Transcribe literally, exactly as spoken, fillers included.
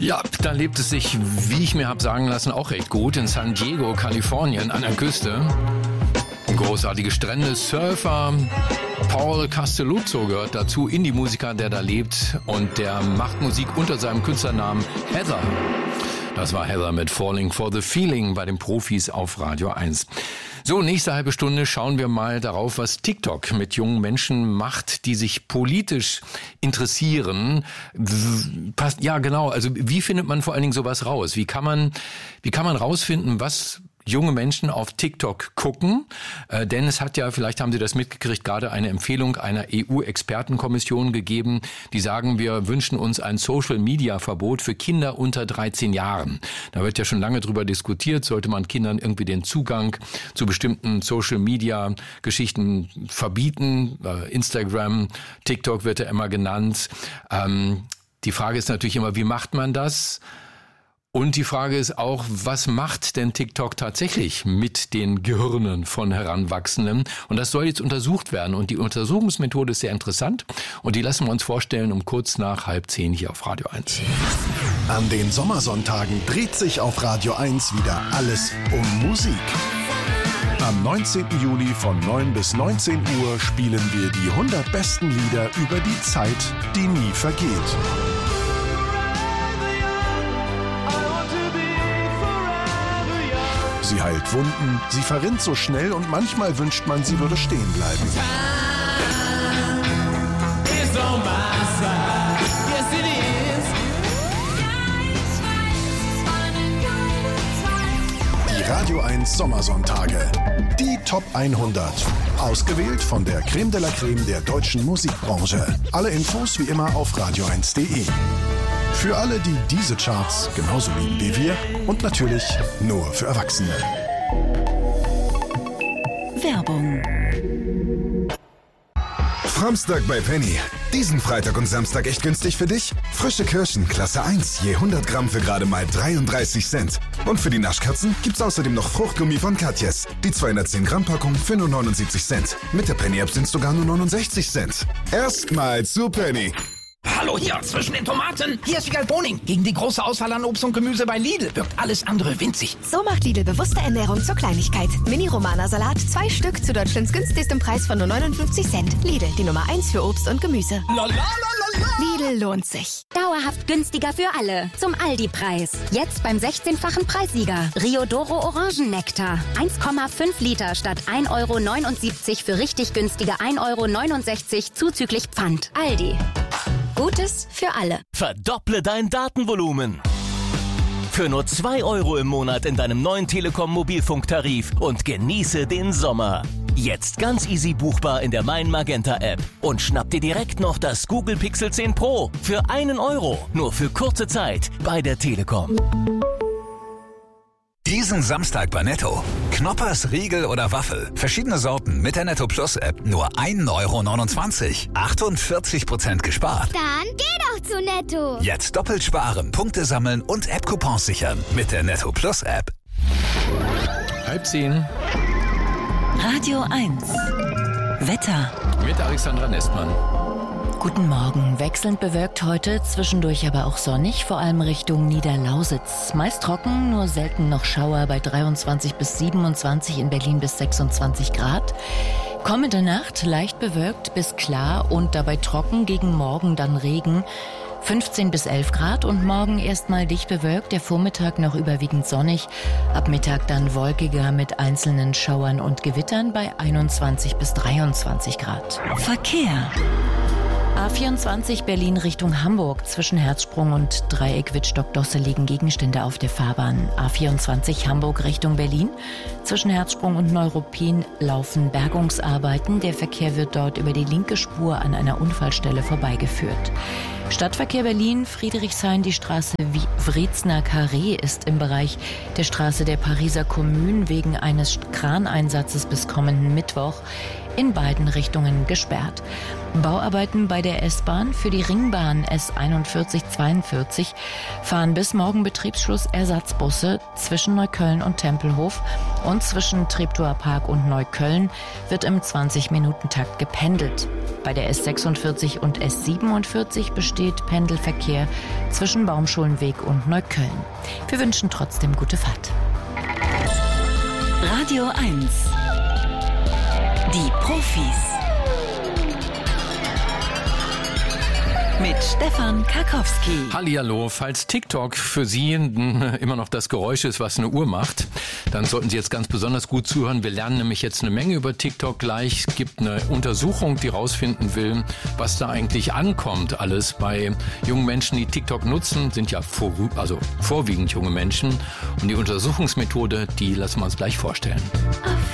Ja, da lebt es sich, wie ich mir habe sagen lassen, auch recht gut in San Diego, Kalifornien, an der Küste. Großartige Strände, Surfer. Paul Castelluzzo gehört dazu, Indie-Musiker, der da lebt, und der macht Musik unter seinem Künstlernamen Heather. Das war Heather mit Falling for the Feeling bei den Profis auf Radio eins. So, nächste halbe Stunde schauen wir mal darauf, was TikTok mit jungen Menschen macht, die sich politisch interessieren. Ja, genau. Also wie findet man vor allen Dingen sowas raus? Wie kann man, wie kann man rausfinden, was junge Menschen auf TikTok gucken? Äh, denn es hat ja, vielleicht haben Sie das mitgekriegt, gerade eine Empfehlung einer E U-Expertenkommission gegeben, die sagen, wir wünschen uns ein Social-Media-Verbot für Kinder unter dreizehn Jahren. Da wird ja schon lange drüber diskutiert, sollte man Kindern irgendwie den Zugang zu bestimmten Social-Media-Geschichten verbieten. Äh, Instagram, TikTok wird ja immer genannt. Ähm, die Frage ist natürlich immer, wie macht man das? Und die Frage ist auch, was macht denn TikTok tatsächlich mit den Gehirnen von Heranwachsenden? Und das soll jetzt untersucht werden. Und die Untersuchungsmethode ist sehr interessant. Und die lassen wir uns vorstellen um kurz nach halb zehn hier auf Radio eins. An den Sommersonntagen dreht sich auf Radio eins wieder alles um Musik. Am neunzehnten Juli von neun bis neunzehn Uhr spielen wir die hundert besten Lieder über die Zeit, die nie vergeht. Sie heilt Wunden, sie verrinnt so schnell und manchmal wünscht man, sie würde stehen bleiben. Die Radio eins Sommersonntage. Die Top hundert. Ausgewählt von der Creme de la Creme der deutschen Musikbranche. Alle Infos wie immer auf radio eins punkt de. Für alle, die diese Charts genauso lieben wie wir und natürlich nur für Erwachsene. Werbung. Framstag bei Penny. Diesen Freitag und Samstag echt günstig für dich? Frische Kirschen, Klasse eins, je hundert Gramm für gerade mal dreiunddreißig Cent. Und für die Naschkatzen gibt's außerdem noch Fruchtgummi von Katjes. Die zweihundertzehn Gramm Packung für nur neunundsiebzig Cent. Mit der Penny-App sind's sogar nur neunundsechzig Cent. Erstmal zu Penny. Hallo hier, zwischen den Tomaten. Hier ist Wiegald Boning. Gegen die große Auswahl an Obst und Gemüse bei Lidl wirkt alles andere winzig. So macht Lidl bewusste Ernährung zur Kleinigkeit. Mini-Romana-Salat, zwei Stück zu Deutschlands günstigstem Preis von nur neunundfünfzig Cent. Lidl, die Nummer eins für Obst und Gemüse. La, la, la, la, la. Lidl lohnt sich. Dauerhaft günstiger für alle. Zum Aldi-Preis. Jetzt beim sechzehnfachen Preissieger. Riodoro Orangennektar. eins Komma fünf Liter statt ein Euro neunundsiebzig für richtig günstige ein Euro neunundsechzig zuzüglich Pfand. Aldi. Gutes für alle. Verdopple dein Datenvolumen. Für nur zwei Euro im Monat in deinem neuen Telekom-Mobilfunktarif und genieße den Sommer. Jetzt ganz easy buchbar in der Mein Magenta App. Und schnapp dir direkt noch das Google Pixel zehn Pro für einen Euro. Nur für kurze Zeit bei der Telekom. Diesen Samstag bei Netto. Knoppers, Riegel oder Waffel. Verschiedene Sorten mit der Netto Plus App. Nur ein Euro neunundzwanzig. achtundvierzig Prozent gespart. Dann geh doch zu Netto. Jetzt doppelt sparen, Punkte sammeln und App-Coupons sichern. Mit der Netto Plus App. Halb zehn. Radio eins. Wetter. Mit Alexandra Nestmann. Guten Morgen. Wechselnd bewölkt heute, zwischendurch aber auch sonnig, vor allem Richtung Niederlausitz. Meist trocken, nur selten noch Schauer bei dreiundzwanzig bis siebenundzwanzig, in Berlin bis sechsundzwanzig Grad. Kommende Nacht leicht bewölkt bis klar und dabei trocken, gegen Morgen dann Regen. fünfzehn bis elf Grad und morgen erstmal dicht bewölkt, der Vormittag noch überwiegend sonnig. Ab Mittag dann wolkiger mit einzelnen Schauern und Gewittern bei einundzwanzig bis dreiundzwanzig Grad. Verkehr. A vierundzwanzig Berlin Richtung Hamburg. Zwischen Herzsprung und Dreieck Wittstock-Dosse liegen Gegenstände auf der Fahrbahn. A vierundzwanzig Hamburg Richtung Berlin. Zwischen Herzsprung und Neuruppin laufen Bergungsarbeiten. Der Verkehr wird dort über die linke Spur an einer Unfallstelle vorbeigeführt. Stadtverkehr Berlin, Friedrichshain, die Straße Wrietzner Carré ist im Bereich der Straße der Pariser Kommune wegen eines Kraneinsatzes bis kommenden Mittwoch in beiden Richtungen gesperrt. Bauarbeiten bei der S-Bahn für die Ringbahn S einundvierzig zweiundvierzig fahren bis morgen Betriebsschluss Ersatzbusse zwischen Neukölln und Tempelhof und zwischen Treptower Park und Neukölln wird im zwanzig-Minuten-Takt gependelt. Bei der S sechsundvierzig und S siebenundvierzig besteht Pendelverkehr zwischen Baumschulenweg und Neukölln. Wir wünschen trotzdem gute Fahrt. Radio eins. Die Profis. Mit Stefan Karkowski. Hallihallo, falls TikTok für Sie immer noch das Geräusch ist, was eine Uhr macht, dann sollten Sie jetzt ganz besonders gut zuhören. Wir lernen nämlich jetzt eine Menge über TikTok gleich. Es gibt eine Untersuchung, die rausfinden will, was da eigentlich ankommt alles bei jungen Menschen, die TikTok nutzen. Sind ja vor, also vorwiegend junge Menschen. Und die Untersuchungsmethode, die lassen wir uns gleich vorstellen.